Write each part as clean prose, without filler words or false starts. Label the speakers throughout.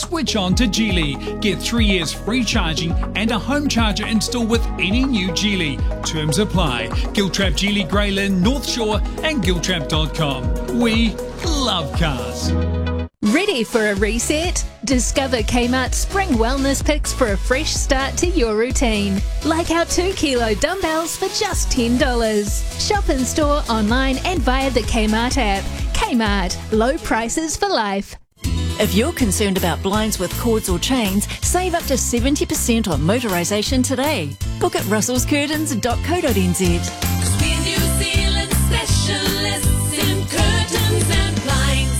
Speaker 1: switch on to Geely. Get 3 years free charging and a home charger installed with any new Geely. Terms apply. Giltrap, Geely, Greyland, North Shore and Giltrap.com. We love cars.
Speaker 2: Ready for a reset? Discover Kmart Spring Wellness Picks for a fresh start to your routine. Like our 2-kilo dumbbells for just $10. Shop in store, online and via the Kmart app. Kmart, low prices for life.
Speaker 3: If you're concerned about blinds with cords or chains, save up to 70% on motorisation today. Book at russellscurtains.co.nz.
Speaker 4: We're New Zealand specialists in curtains and blinds.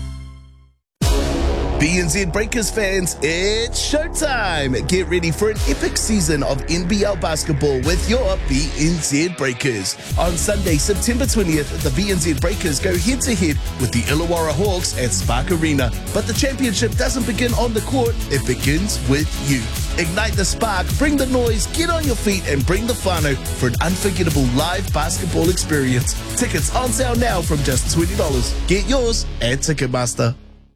Speaker 5: BNZ Breakers fans, it's showtime! Get ready for an epic season of NBL basketball with your BNZ Breakers. On Sunday, September 20th, the BNZ Breakers go head-to-head with the Illawarra Hawks at Spark Arena. But the championship doesn't begin on the court, it begins with you. Ignite the spark, bring the noise, get on your feet and bring the whānau for an unforgettable live basketball experience. Tickets on sale now from just $20. Get yours at Ticketmaster.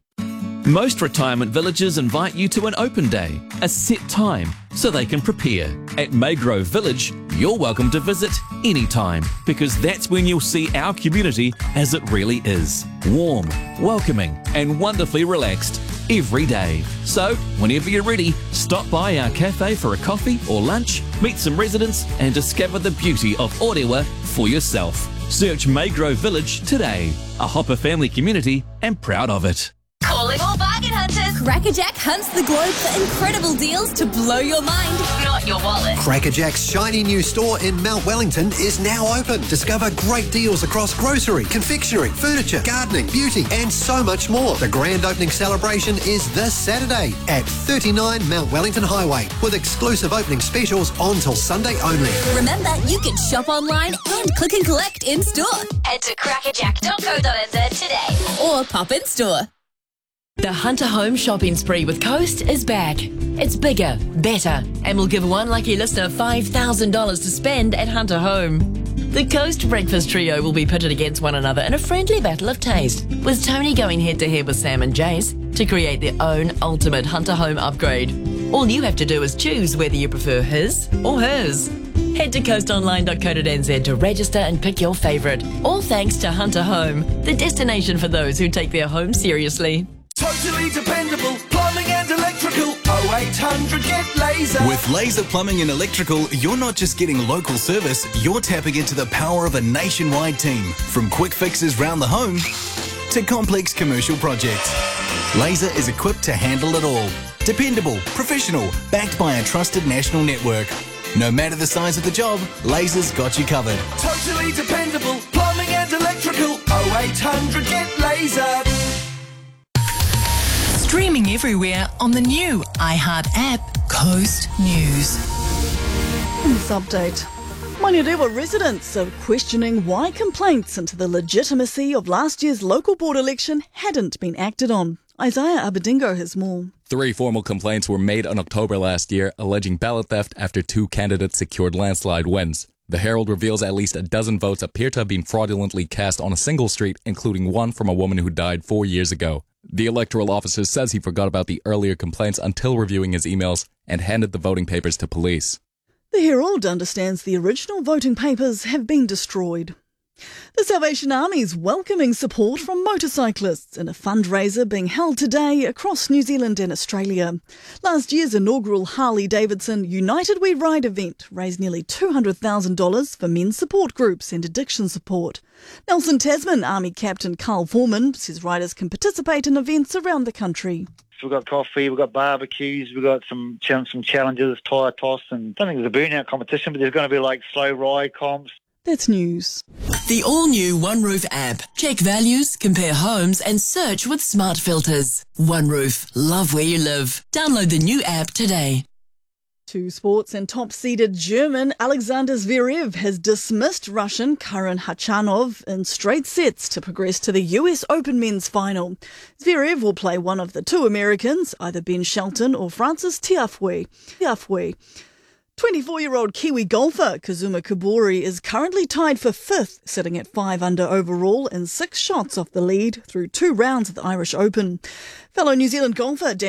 Speaker 6: Most retirement villages invite you to an open day, a set time, so they can prepare. At Maygrove Village, you're welcome to visit anytime, because that's when you'll see our community as it really is. Warm, welcoming, and wonderfully relaxed every day. So, whenever you're ready, stop by our cafe for a coffee or lunch, meet some residents, and discover the beauty of Orewa for yourself. Search Maygrove Village today, a Hopper family community, and proud of it.
Speaker 4: Calling all bargain hunters.
Speaker 7: Crackerjack hunts the globe for incredible deals to blow your mind,
Speaker 4: Not your wallet.
Speaker 8: Crackerjack's shiny new store in Mount Wellington is now open. Discover great deals across grocery, confectionery, furniture, gardening, beauty, and so much more. The grand opening celebration is this Saturday at 39 Mount Wellington Highway, with exclusive opening specials on till Sunday only.
Speaker 7: Remember, you can shop online and click and collect in store.
Speaker 4: Head to crackerjack.co.nz today.
Speaker 7: Or pop in store.
Speaker 3: The Hunter Home shopping spree with Coast is back. It's bigger, better, and will give one lucky listener $5,000 to spend at Hunter Home. The Coast Breakfast Trio will be pitted against one another in a friendly battle of taste, with Tony going head-to-head with Sam and Jace to create their own ultimate Hunter Home upgrade. All you have to do is choose whether you prefer his or hers. Head to coastonline.co.nz to register and pick your favourite. All thanks to Hunter Home, the destination for those who take their home seriously.
Speaker 9: Totally dependable plumbing and electrical. 0800 get Laser.
Speaker 10: With Laser Plumbing and Electrical, you're not just getting local service, you're tapping into the power of a nationwide team. From quick fixes round the home to complex commercial projects. Laser is equipped to handle it all. Dependable, professional, backed by a trusted national network. No matter the size of the job, Laser's got you covered.
Speaker 9: Totally dependable plumbing and electrical. 0800 get Laser.
Speaker 11: Streaming everywhere on the new iHeart app, Coast News.
Speaker 12: In this update, Manurewa residents are questioning why complaints into the legitimacy of last year's local board election hadn't been acted on. Isaiah Abedingo has more.
Speaker 13: 3 formal complaints were made in October last year, alleging ballot theft after 2 candidates secured landslide wins. The Herald reveals at least a dozen votes appear to have been fraudulently cast on a single street, including one from a woman who died 4 years ago. The electoral officer says he forgot about the earlier complaints until reviewing his emails and handed the voting papers to police.
Speaker 12: The Herald understands the original voting papers have been destroyed. The Salvation Army is welcoming support from motorcyclists in a fundraiser being held today across New Zealand and Australia. Last year's inaugural Harley-Davidson United We Ride event raised nearly $200,000 for men's support groups and addiction support. Nelson Tasman Army Captain Carl Foreman says riders can participate in events around the country.
Speaker 14: We've got coffee, we've got barbecues, we've got some challenges, tyre toss, and I don't think there's a burnout competition, but there's going to be like slow ride comps.
Speaker 12: That's news.
Speaker 11: The all-new OneRoof app. Check values, compare homes and search with smart filters. OneRoof. Love where you live. Download the new app today.
Speaker 12: To sports, and top-seeded German Alexander Zverev has dismissed Russian Karen Khachanov in straight sets to progress to the US Open men's final. Zverev will play one of the 2 Americans, either Ben Shelton or Francis Tiafoe. 24-year-old Kiwi golfer Kazuma Kobori is currently tied for 5th, sitting at 5 under overall and 6 shots off the lead through 2 rounds of the Irish Open. Fellow New Zealand golfer